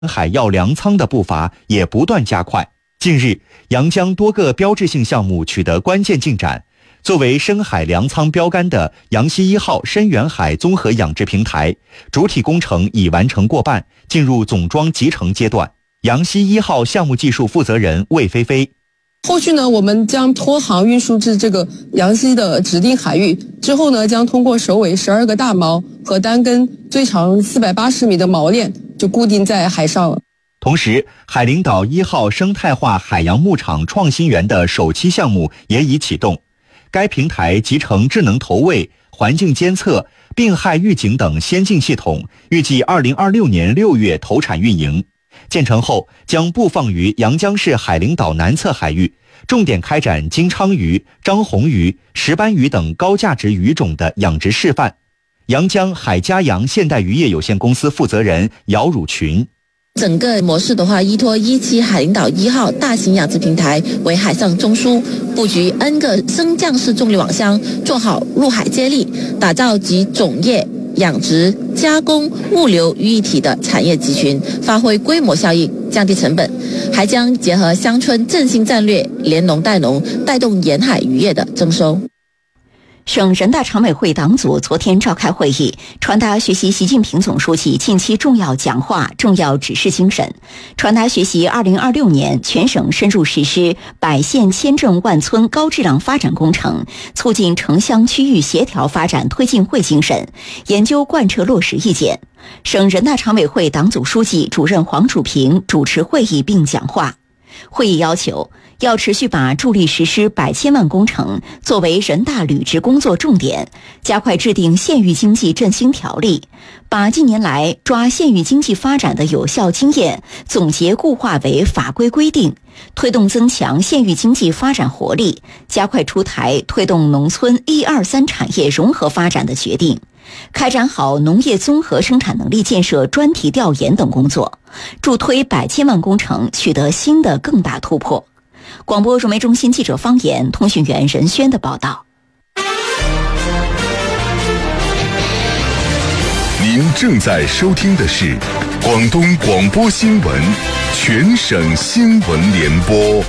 海药粮仓的步伐也不断加快。近日，阳江多个标志性项目取得关键进展。作为深海粮仓标杆的阳西1号深远海综合养殖平台，主体工程已完成过半，进入总装集成阶段。阳西1号项目技术负责人魏飞飞： 后续呢，我们将拖航运输至这个阳西的指定海域，之后呢，将通过首尾12个大锚和单根最长480米的锚链，就固定在海上了。 同时，海陵岛1号生态化海洋牧场创新园的首期项目也已启动。该平台集成智能投喂、环境监测、病害预警等先进系统，预计2026年6月投产运营。建成后，将布放于阳江市海陵岛南侧海域，重点开展金鲳鱼、章红鱼、石斑鱼等高价值鱼种的养殖示范。阳江海嘉阳现代渔业有限公司负责人姚汝群： 整个模式的话，依托17海陵岛1号大型养殖平台为海上中枢，布局 N 个升降式重力网箱，做好入海接力，打造集种业、养殖、加工、物流于一体的产业集群，发挥规模效应，降低成本，还将结合乡村振兴战略，联农带农，带动沿海渔业的增收。 省人大常委会党组昨天召开会议，传达学习习近平总书记近期重要讲话、重要指示精神，传达学习2026年全省深入实施100县千镇万村高质量发展工程，促进城乡区域协调发展推进会精神，研究贯彻落实意见。省人大常委会党组书记、主任黄楚平主持会议并讲话。会议要求，要持续把助力实施100千万工程作为人大履职工作重点，加快制定县域经济振兴条例，把近年来抓县域经济发展的有效经验总结固化为法规规定，推动增强县域经济发展活力，加快出台推动农村1、2、3产业融合发展的决定，开展好农业综合生产能力建设专题调研等工作，助推100千万工程取得新的更大突破。广播传媒中心记者方言、通讯员任轩的报道。 您正在收听的是广东广播新闻全省新闻联播。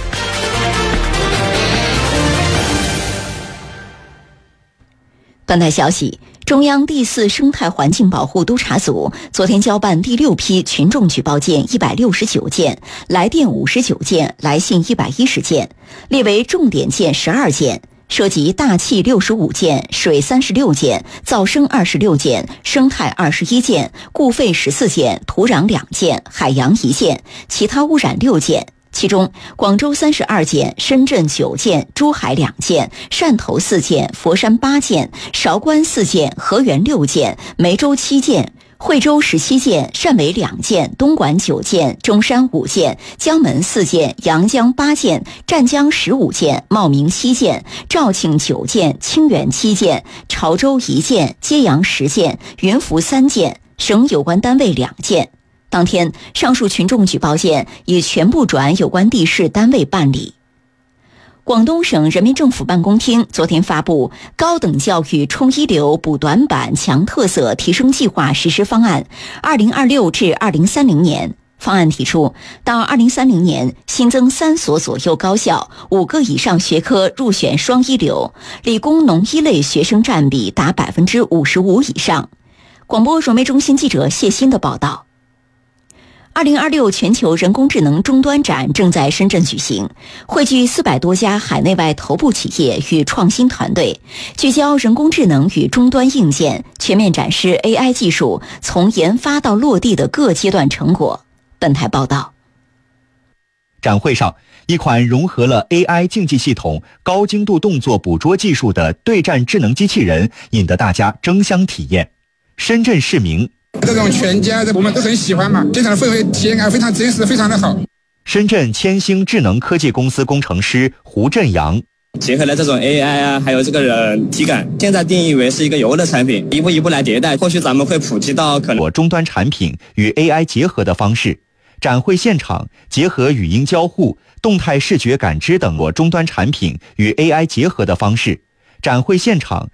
本台消息，中央第4生态环境保护督察组昨天交办第6批群众举报件169件，来电59件，来信110件，列为重点件12件，涉及大气65件、水36件、噪声26件、生态21件、固废14件、土壤2件、海洋1件，其他污染6件。其中，广州32件，深圳9件，珠海2件，汕头4件，佛山8件，韶关4件，河源6件，梅州7件，惠州17件，汕尾2件，东莞9件，中山5件，江门4件，阳江8件，湛江15件，茂名7件，肇庆9件，清远7件，潮州1件，揭阳10件，云浮3件，省有关单位2件。当天，上述群众举报件已全部转有关地市单位办理。广东省人民政府办公厅昨天发布《高等教育冲一流、补短板、强特色提升计划实施方案 （2026 至2030年）》。方案提出，到2030年新增3所左右高校，5个以上学科入选双一流，理工农一类学生占比达55%以上。广播传媒中心记者谢欣的报道。2026全球人工智能终端展正在深圳举行，汇聚400多家海内外头部企业与创新团队，聚焦人工智能与终端硬件，全面展示 AI 技术从研发到落地的各阶段成果。本台报道。 展会上，一款融合了 AI 竞技系统、高精度动作捕捉技术的对战智能机器人引得大家争相体验。深圳市民这种拳击我们都很喜欢嘛，现场的氛围体验感非常真实，非常的好。 深圳千星智能科技公司工程师胡振阳， 结合了这种 AI 啊，还有这个体感，现在定义为是一个游乐产品，一步一步来迭代，后续咱们会普及到可能终端产品与 AI 结合的方式。展会现场结合语音交互、动态视觉感知等终端产品与 AI 结合的方式。展会现场